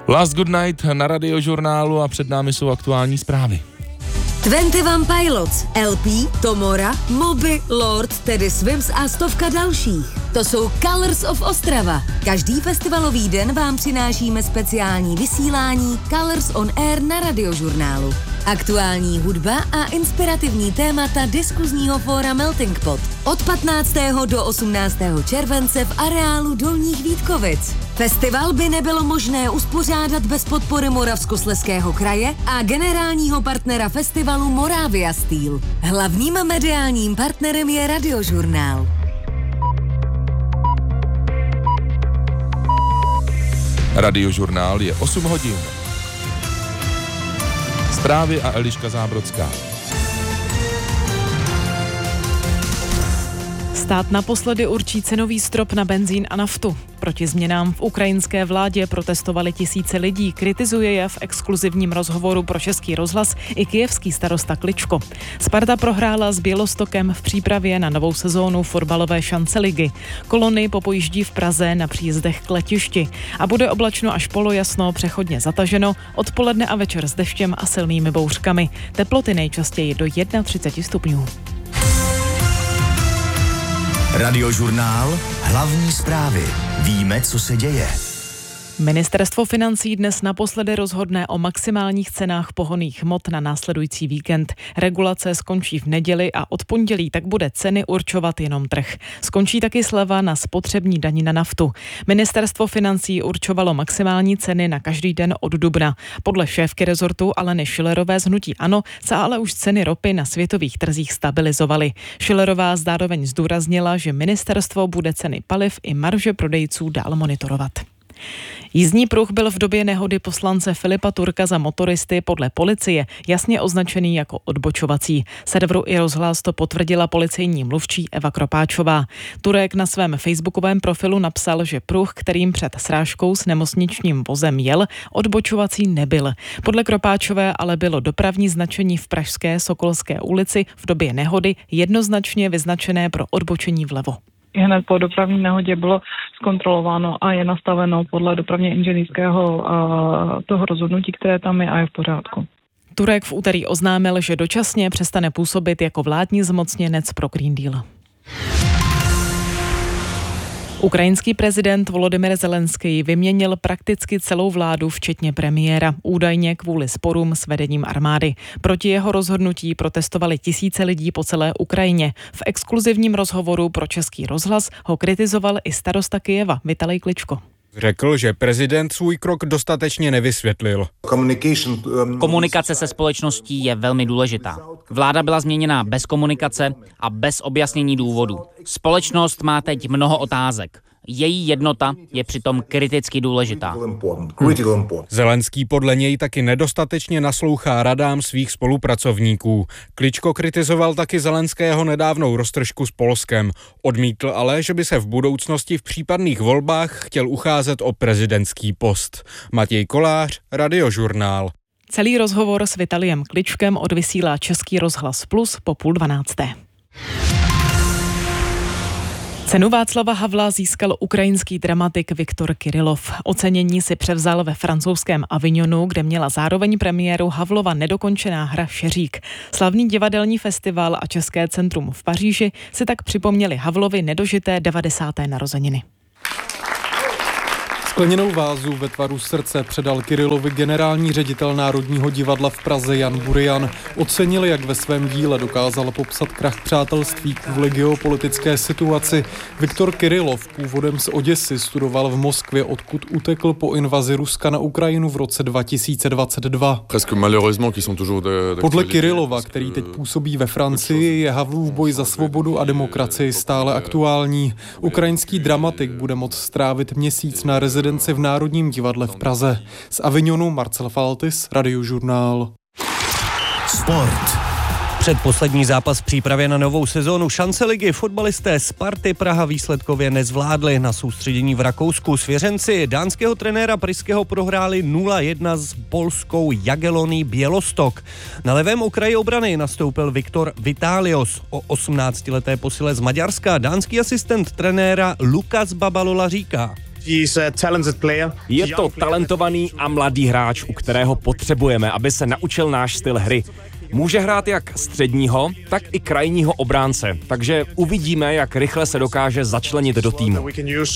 Last Good Night na Radiožurnálu a před námi jsou aktuální zprávy. 21 Pilots, LP, Tomora, Moby, Lord, Teddy Swims a stovka dalších. To jsou Colors of Ostrava. Každý festivalový den vám přinášíme speciální vysílání Colors on Air na Radiožurnálu. Aktuální hudba a inspirativní témata diskuzního fóra Melting Pot. Od 15. do 18. července v areálu Dolních Vítkovic. Festival by nebylo možné uspořádat bez podpory Moravskoslezského kraje a generálního partnera festivalu Moravia Steel. Hlavním mediálním partnerem je Radiožurnál. Radiožurnál je 8 hodin. Zprávy a Eliška Zábrodská. Stát naposledy určí cenový strop na benzín a naftu. Proti změnám v ukrajinské vládě protestovali tisíce lidí, kritizuje je v exkluzivním rozhovoru pro Český rozhlas i kyjevský starosta Kličko. Sparta prohrála s Bělostokem v přípravě na novou sezónu fotbalové šance ligy. Kolony popojíždí v Praze na příjezdech k letišti a bude oblačno až polojasno, přechodně zataženo, odpoledne a večer s deštěm a silnými bouřkami. Teploty nejčastěji do 31 stupňů. Radiožurnál, hlavní zprávy. Víme, co se děje. Ministerstvo financí dnes naposledy rozhodne o maximálních cenách pohonných hmot na následující víkend. Regulace skončí v neděli a od pondělí tak bude ceny určovat jenom trh. Skončí taky sleva na spotřební dani na naftu. Ministerstvo financí určovalo maximální ceny na každý den od dubna. Podle šéfky rezortu Aleny Schillerové z hnutí ANO se ale už ceny ropy na světových trzích stabilizovaly. Schillerová zároveň zdůraznila, že ministerstvo bude ceny paliv i marže prodejců dál monitorovat. Jízdní pruh byl v době nehody poslance Filipa Turka za motoristy podle policie jasně označený jako odbočovací. Serveru i rozhlas to potvrdila policejní mluvčí Eva Kropáčová. Turek na svém facebookovém profilu napsal, že pruh, kterým před srážkou s nemocničním vozem jel, odbočovací nebyl. Podle Kropáčové ale bylo dopravní značení v pražské Sokolské ulici v době nehody jednoznačně vyznačené pro odbočení vlevo. Hned po dopravní nehodě bylo zkontrolováno a je nastaveno podle dopravně inženýrského toho rozhodnutí, které tam je a je v pořádku. Turek v úterý oznámil, že dočasně přestane působit jako vládní zmocněnec pro Green Deal. Ukrajinský prezident Volodymyr Zelenský vyměnil prakticky celou vládu, včetně premiéra, údajně kvůli sporům s vedením armády. Proti jeho rozhodnutí protestovali tisíce lidí po celé Ukrajině. V exkluzivním rozhovoru pro Český rozhlas ho kritizoval i starosta Kyjeva Vitalij Kličko. Řekl, že prezident svůj krok dostatečně nevysvětlil. Komunikace se společností je velmi důležitá. Vláda byla změněna bez komunikace a bez objasnění důvodů. Společnost má teď mnoho otázek. Její jednota je přitom kriticky důležitá. Zelenský podle něj taky nedostatečně naslouchá radám svých spolupracovníků. Kličko kritizoval taky Zelenského nedávnou roztržku s Polskem. Odmítl ale, že by se v budoucnosti v případných volbách chtěl ucházet o prezidentský post. Matěj Kolář, Radiožurnál. Celý rozhovor s Vitalijem Kličkem odvysílá Český rozhlas Plus po 11:30. Cenu Václava Havla získal ukrajinský dramatik Viktor Kirillov. Ocenění si převzal ve francouzském Avignonu, kde měla zároveň premiéru Havlova nedokončená hra Šeřík. Slavný divadelní festival a České centrum v Paříži si tak připomněli Havlovi nedožité 90. narozeniny. Skleněnou vázu ve tvaru srdce předal Kirillovi generální ředitel Národního divadla v Praze Jan Burian. Ocenil, jak ve svém díle dokázal popsat krach přátelství kvůli geopolitické situaci. Viktor Kirillov, původem z Oděsy, studoval v Moskvě, odkud utekl po invazi Ruska na Ukrajinu v roce 2022. Podle Kirillova, který teď působí ve Francii, je Havlův boj za svobodu a demokracii stále aktuální. Ukrajinský dramatik bude moct strávit měsíc na rezidenci v Národním divadle v Praze. Z Avignonu Marcel Faltis, Radiožurnál. Sport. Předposlední zápas v přípravě na novou sezónu šance ligy fotbalisté Sparty Praha výsledkově nezvládli. Na soustředění v Rakousku svěřenci dánského trenéra Pryského prohráli 0-1 s polskou Jagiellonií Bělostok. Na levém okraji obrany nastoupil Viktor Vitálios. O 18-leté posile z Maďarska dánský asistent trenéra Lukas Babalola říká: Je to talentovaný a mladý hráč, u kterého potřebujeme, aby se naučil náš styl hry. Může hrát jak středního, tak i krajního obránce, takže uvidíme, jak rychle se dokáže začlenit do týmu.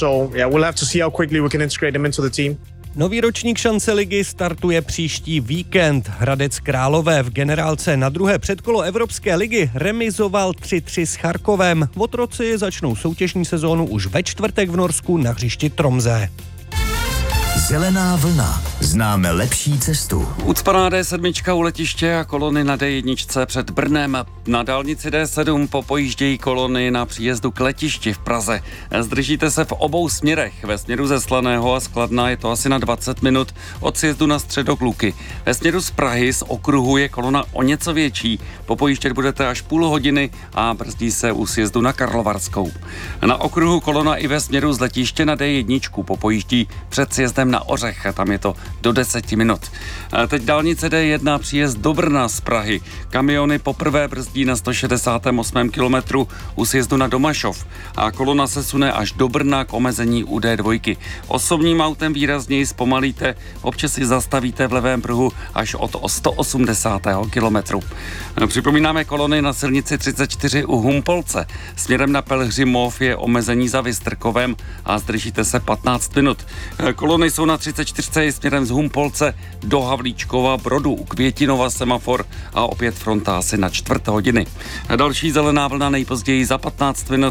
Nový ročník Šance ligy startuje příští víkend. Hradec Králové v generálce na druhé předkolo Evropské ligy remizoval 3-3 s Charkovem. Otroci začnou soutěžní sezónu už ve čtvrtek v Norsku na hřišti Tromsø. Zelená vlna. Známe lepší cestu. Ucpaná D7 u letiště a kolony na D1 před Brnem. Na dálnici D7 popojíždějí kolony na příjezdu k letišti v Praze. Zdržíte se v obou směrech. Ve směru ze Slaného a z Kladna je to asi na 20 minut od sjezdu na Středok Luky. Ve směru z Prahy z okruhu je kolona o něco větší. Popojíždět budete až půl hodiny a brzdí se u sjezdu na Karlovarskou. Na okruhu kolona i ve směru z letiště na D1 popojíždí před sjezdem na Ořech, tam je to do 10 minut. Teď dálnice D1 příjezd do Brna z Prahy. Kamiony poprvé brzdí na 168. kilometru u sjezdu na Domašov a kolona se sune až do Brna k omezení u D2. Osobním autem výrazněji zpomalíte, občas si zastavíte v levém pruhu až od 180. kilometru. Připomínáme kolony na silnici 34 u Humpolce. Směrem na Pelhřimov je omezení za Vystrkovem a zdržíte se 15 minut. Kolony jsou na 34 směrem z Humpolce do Havlíčkova Brodu u Květinova semafor a opět fronta asi na 4 hodiny. Další zelená vlna nejpozději za 15 minut.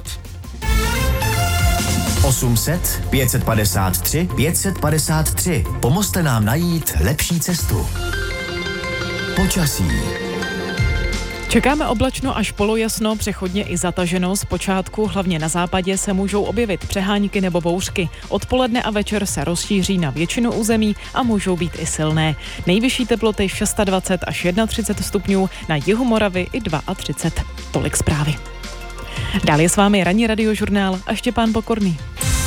800 553 553. Pomozte nám najít lepší cestu. Počasí. Čekáme oblačno až polojasno, přechodně i zataženo. Zpočátku hlavně na západě se můžou objevit přehánky nebo bouřky. Odpoledne a večer se rozšíří na většinu území a můžou být i silné. Nejvyšší teploty 26 až 31 stupňů, na jihu Moravy i 32. Tolik zprávy. Dál je s vámi ranní radiožurnál a Štěpán Pokorný.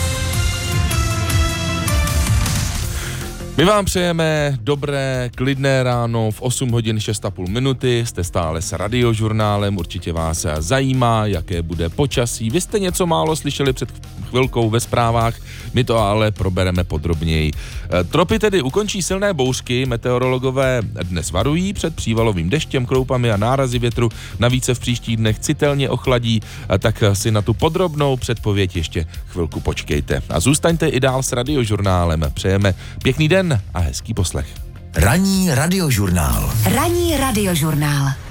My vám přejeme dobré, klidné ráno v 8 hodin 6,5 minuty. Jste stále s Radiožurnálem, určitě vás zajímá, jaké bude počasí. Vy jste něco málo slyšeli před chvilkou ve zprávách, my to ale probereme podrobněji. Tropy tedy ukončí silné bouřky, meteorologové dnes varují před přívalovým deštěm, kroupami a nárazy větru. Navíc se v příštích dnech citelně ochladí, tak si na tu podrobnou předpověď ještě chvilku počkejte. A zůstaňte i dál s Radiožurnálem. Přejeme pěkný den a hezký poslech. Ranní radiožurnál. Ranní radiožurnál.